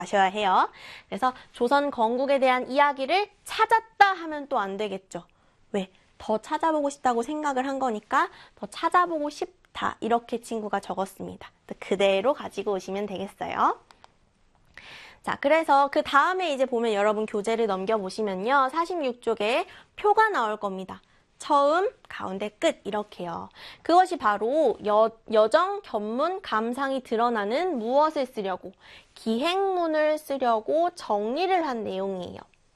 아셔야 해요. 그래서 조선 건국에 대한 이야기를 찾았다 하면 또 안 되겠죠. 왜? 더 찾아보고 싶다고 생각을 한 거니까 더 찾아보고 싶다. 이렇게 친구가 적었습니다. 그대로 가지고 오시면 되겠어요. 자, 그래서 그 다음에 이제 보면 여러분 교재를 넘겨보시면요. 46쪽에 표가 나올 겁니다. 처음, 가운데, 끝 이렇게요. 그것이 바로 여정, 견문, 감상이 드러나는 무엇을 쓰려고, 기행문을 쓰려고 정리를 한 내용이에요.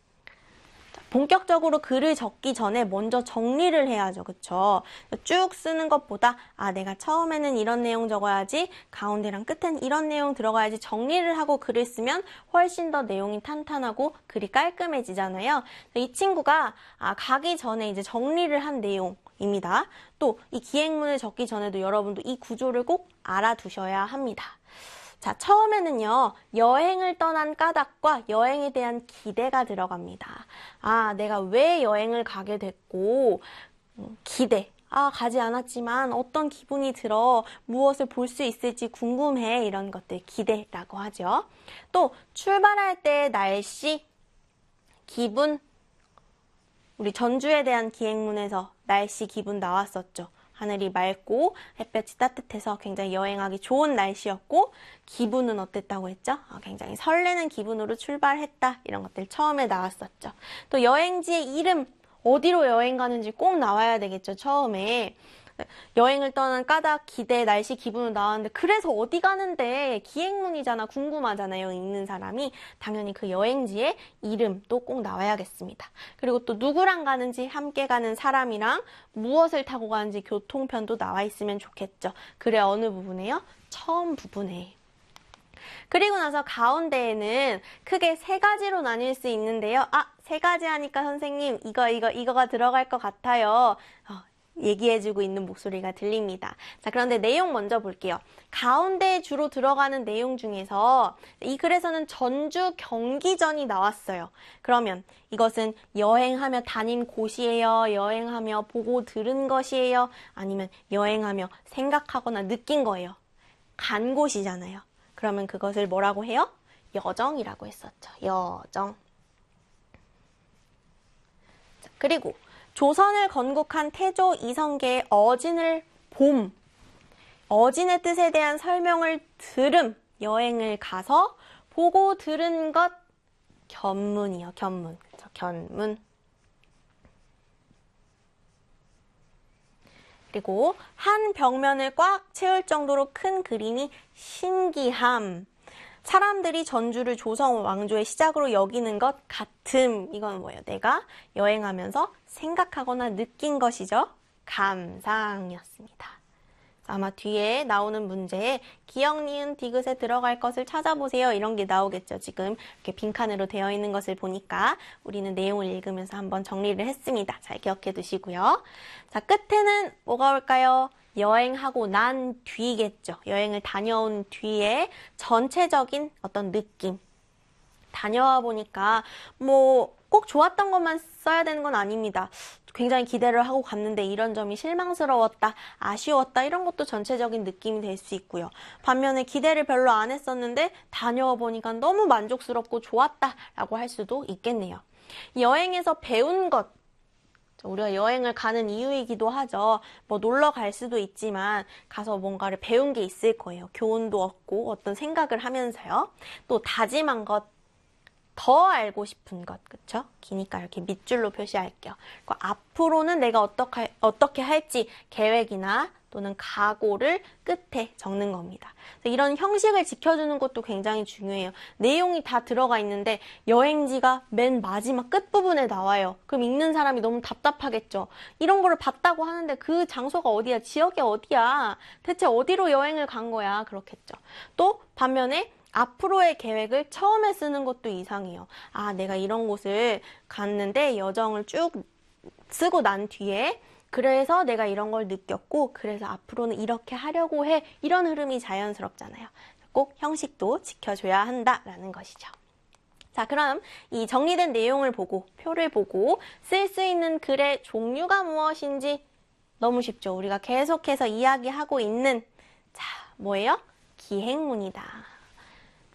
본격적으로 글을 적기 전에 먼저 정리를 해야죠. 그쵸? 쭉 쓰는 것보다 내가 처음에는 이런 내용 적어야지, 가운데랑 끝엔 이런 내용 들어가야지 정리를 하고 글을 쓰면 훨씬 더 내용이 탄탄하고 글이 깔끔해지잖아요. 이 친구가 가기 전에 이제 정리를 한 내용입니다. 또 이 기행문을 적기 전에도 여러분도 이 구조를 꼭 알아두셔야 합니다. 자, 처음에는요, 여행을 떠난 까닭과 여행에 대한 기대가 들어갑니다. 내가 왜 여행을 가게 됐고, 기대. 가지 않았지만 어떤 기분이 들어, 무엇을 볼 수 있을지 궁금해, 이런 것들 기대라고 하죠. 또, 출발할 때 날씨, 기분, 우리 전주에 대한 기행문에서 날씨, 기분 나왔었죠. 하늘이 맑고 햇볕이 따뜻해서 굉장히 여행하기 좋은 날씨였고 기분은 어땠다고 했죠? 굉장히 설레는 기분으로 출발했다. 이런 것들 처음에 나왔었죠. 또 여행지의 이름, 어디로 여행 가는지 꼭 나와야 되겠죠. 처음에. 여행을 떠난 까닭, 기대, 날씨, 기분으로 나왔는데 그래서 어디 가는데 기행문이잖아. 궁금하잖아요. 읽는 사람이. 당연히 그 여행지의 이름도 꼭 나와야겠습니다. 그리고 또 누구랑 가는지, 함께 가는 사람이랑 무엇을 타고 가는지 교통편도 나와 있으면 좋겠죠. 그래 어느 부분에요? 처음 부분에. 그리고 나서 가운데에는 크게 세 가지로 나뉠 수 있는데요. 세 가지 하니까 선생님 이거가 들어갈 것 같아요. 얘기해주고 있는 목소리가 들립니다. 자, 그런데 내용 먼저 볼게요. 가운데에 주로 들어가는 내용 중에서 이 글에서는 전주 경기전이 나왔어요. 그러면 이것은 여행하며 다닌 곳이에요? 여행하며 보고 들은 것이에요? 아니면 여행하며 생각하거나 느낀 거예요? 간 곳이잖아요. 그러면 그것을 뭐라고 해요? 여정이라고 했었죠. 여정. 자, 그리고 조선을 건국한 태조 이성계의 어진을 봄, 어진의 뜻에 대한 설명을 들음, 여행을 가서 보고 들은 것, 견문이요, 견문. 그렇죠, 견문. 그리고 한 벽면을 꽉 채울 정도로 큰 그림이 신기함. 사람들이 전주를 조선 왕조의 시작으로 여기는 것 같음. 이건 뭐예요? 내가 여행하면서 생각하거나 느낀 것이죠. 감상이었습니다. 아마 뒤에 나오는 문제에 기역, 니은, 디귿에 들어갈 것을 찾아보세요. 이런 게 나오겠죠. 지금 이렇게 빈칸으로 되어 있는 것을 보니까 우리는 내용을 읽으면서 한번 정리를 했습니다. 잘 기억해 두시고요. 자, 끝에는 뭐가 올까요? 여행하고 난 뒤겠죠. 여행을 다녀온 뒤에 전체적인 어떤 느낌. 다녀와 보니까 꼭 좋았던 것만 써야 되는 건 아닙니다. 굉장히 기대를 하고 갔는데 이런 점이 실망스러웠다, 아쉬웠다 이런 것도 전체적인 느낌이 될 수 있고요. 반면에 기대를 별로 안 했었는데 다녀와 보니까 너무 만족스럽고 좋았다라고 할 수도 있겠네요. 여행에서 배운 것, 우리가 여행을 가는 이유이기도 하죠. 놀러 갈 수도 있지만 가서 뭔가를 배운 게 있을 거예요. 교훈도 얻고 어떤 생각을 하면서요. 또 다짐한 것, 더 알고 싶은 것, 그쵸? 기니까 이렇게 밑줄로 표시할게요. 앞으로는 내가 어떻게 할지 계획이나 또는 각오를 끝에 적는 겁니다. 이런 형식을 지켜주는 것도 굉장히 중요해요. 내용이 다 들어가 있는데 여행지가 맨 마지막 끝부분에 나와요. 그럼 읽는 사람이 너무 답답하겠죠. 이런 거를 봤다고 하는데 그 장소가 어디야? 지역이 어디야? 대체 어디로 여행을 간 거야? 그렇겠죠. 또 반면에 앞으로의 계획을 처음에 쓰는 것도 이상해요. 내가 이런 곳을 갔는데 여정을 쭉 쓰고 난 뒤에 그래서 내가 이런 걸 느꼈고 그래서 앞으로는 이렇게 하려고 해. 이런 흐름이 자연스럽잖아요. 꼭 형식도 지켜줘야 한다라는 것이죠. 자, 그럼 이 정리된 내용을 보고 표를 보고 쓸 수 있는 글의 종류가 무엇인지 너무 쉽죠. 우리가 계속해서 이야기하고 있는 뭐예요? 기행문이다.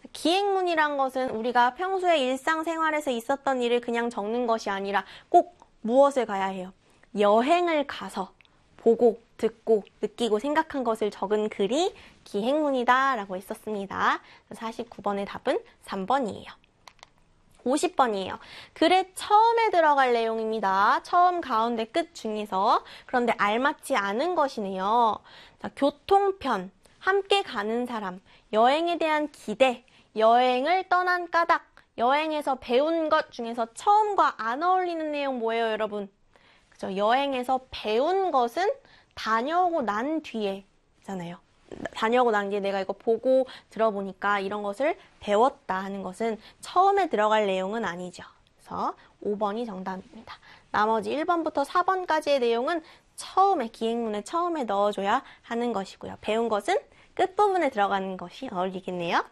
기행문이란 것은 우리가 평소에 일상생활에서 있었던 일을 그냥 적는 것이 아니라 꼭 무엇을 가야 해요? 여행을 가서 보고, 듣고, 느끼고, 생각한 것을 적은 글이 기행문이다 라고 했었습니다. 49번의 답은 3번이에요. 50번이에요. 글의 처음에 들어갈 내용입니다. 처음, 가운데, 끝 중에서. 그런데 알맞지 않은 것이네요. 자, 교통편, 함께 가는 사람, 여행에 대한 기대, 여행을 떠난 까닭, 여행에서 배운 것 중에서 처음과 안 어울리는 내용 뭐예요, 여러분? 그죠? 여행에서 배운 것은 다녀오고 난 뒤에잖아요. 다녀오고 난 뒤에 내가 이거 보고 들어보니까 이런 것을 배웠다 하는 것은 처음에 들어갈 내용은 아니죠. 그래서 5번이 정답입니다. 나머지 1번부터 4번까지의 내용은 처음에, 기행문에 처음에 넣어줘야 하는 것이고요. 배운 것은 끝부분에 들어가는 것이 어울리겠네요.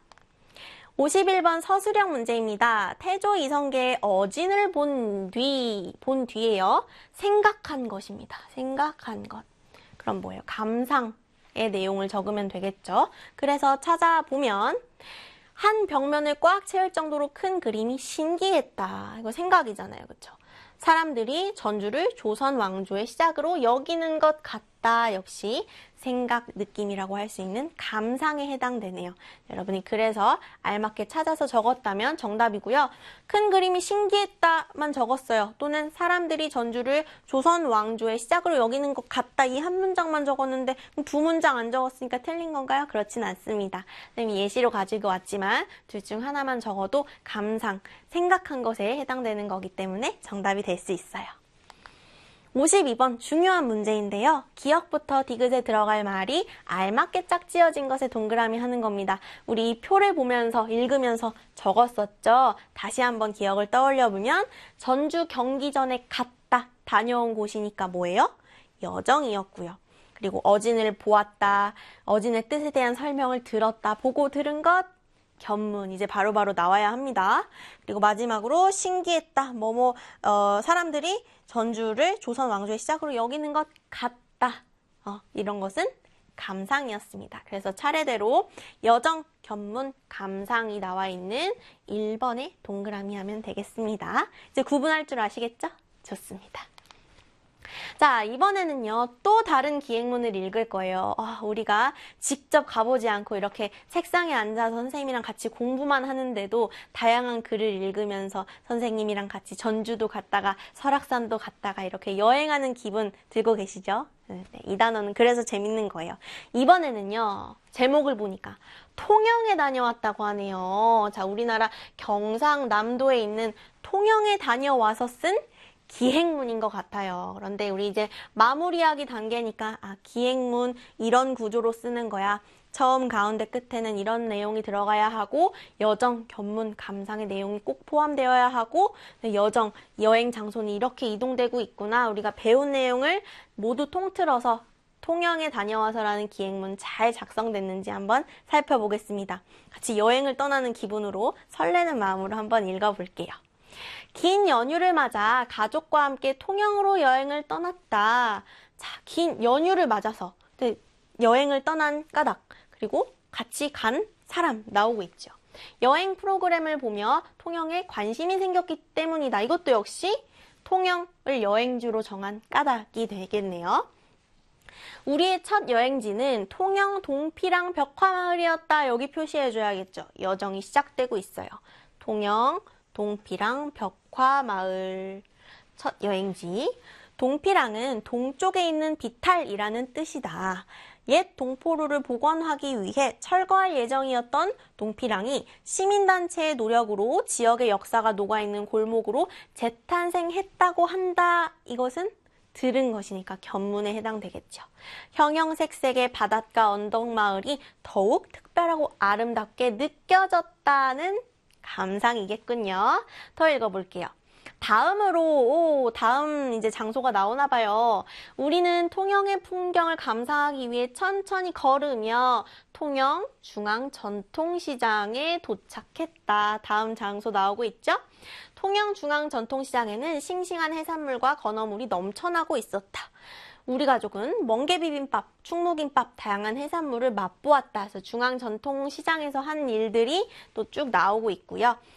51번 서술형 문제입니다. 태조 이성계의 어진을 본 뒤에요. 생각한 것입니다. 생각한 것. 그럼 뭐예요? 감상의 내용을 적으면 되겠죠. 그래서 찾아보면 한 벽면을 꽉 채울 정도로 큰 그림이 신기했다. 이거 생각이잖아요. 그렇죠? 사람들이 전주를 조선 왕조의 시작으로 여기는 것 같다. 역시 생각, 느낌이라고 할 수 있는 감상에 해당되네요. 여러분이 그래서 알맞게 찾아서 적었다면 정답이고요. 큰 그림이 신기했다만 적었어요. 또는 사람들이 전주를 조선 왕조의 시작으로 여기는 것 같다. 이 한 문장만 적었는데 두 문장 안 적었으니까 틀린 건가요? 그렇진 않습니다. 선생님이 예시로 가지고 왔지만 둘 중 하나만 적어도 감상, 생각한 것에 해당되는 거기 때문에 정답이 될 수 있어요. 52번 중요한 문제인데요. 기억부터 디귿에 들어갈 말이 알맞게 짝지어진 것에 동그라미 하는 겁니다. 우리 이 표를 보면서 읽으면서 적었었죠. 다시 한번 기억을 떠올려보면 전주 경기전에 갔다 다녀온 곳이니까 뭐예요? 여정이었고요. 그리고 어진을 보았다. 어진의 뜻에 대한 설명을 들었다. 보고 들은 것 견문 이제 바로바로 나와야 합니다. 그리고 마지막으로 신기했다. 사람들이 전주를 조선 왕조의 시작으로 여기는 것 같다. 이런 것은 감상이었습니다. 그래서 차례대로 여정, 견문, 감상이 나와 있는 1번에 동그라미 하면 되겠습니다. 이제 구분할 줄 아시겠죠? 좋습니다. 자, 이번에는요, 또 다른 기행문을 읽을 거예요. 우리가 직접 가보지 않고 이렇게 책상에 앉아서 선생님이랑 같이 공부만 하는데도 다양한 글을 읽으면서 선생님이랑 같이 전주도 갔다가 설악산도 갔다가 이렇게 여행하는 기분 들고 계시죠? 네, 이 단어는 그래서 재밌는 거예요. 이번에는요, 제목을 보니까 통영에 다녀왔다고 하네요. 자, 우리나라 경상남도에 있는 통영에 다녀와서 쓴 기행문인 것 같아요. 그런데 우리 이제 마무리하기 단계니까 기행문 이런 구조로 쓰는 거야. 처음, 가운데, 끝에는 이런 내용이 들어가야 하고 여정, 견문, 감상의 내용이 꼭 포함되어야 하고 여정, 여행 장소는 이렇게 이동되고 있구나. 우리가 배운 내용을 모두 통틀어서 통영에 다녀와서라는 기행문 잘 작성됐는지 한번 살펴보겠습니다. 같이 여행을 떠나는 기분으로 설레는 마음으로 한번 읽어볼게요. 긴 연휴를 맞아 가족과 함께 통영으로 여행을 떠났다. 자, 긴 연휴를 맞아서 여행을 떠난 까닭 그리고 같이 간 사람 나오고 있죠. 여행 프로그램을 보며 통영에 관심이 생겼기 때문이다. 이것도 역시 통영을 여행지로 정한 까닭이 되겠네요. 우리의 첫 여행지는 통영 동피랑 벽화마을이었다. 여기 표시해줘야겠죠. 여정이 시작되고 있어요. 통영 동피랑 벽화마을 첫 여행지. 동피랑은 동쪽에 있는 비탈이라는 뜻이다. 옛 동포루를 복원하기 위해 철거할 예정이었던 동피랑이 시민단체의 노력으로 지역의 역사가 녹아있는 골목으로 재탄생했다고 한다. 이것은 들은 것이니까 견문에 해당되겠죠. 형형색색의 바닷가 언덕마을이 더욱 특별하고 아름답게 느껴졌다는 감상이겠군요. 더 읽어볼게요. 다음으로 다음 이제 장소가 나오나 봐요. 우리는 통영의 풍경을 감상하기 위해 천천히 걸으며 통영 중앙전통시장에 도착했다. 다음 장소 나오고 있죠? 통영 중앙전통시장에는 싱싱한 해산물과 건어물이 넘쳐나고 있었다. 우리 가족은 멍게비빔밥, 충무김밥, 다양한 해산물을 맛보았다. 그래서 중앙전통시장에서 한 일들이 또 쭉 나오고 있고요.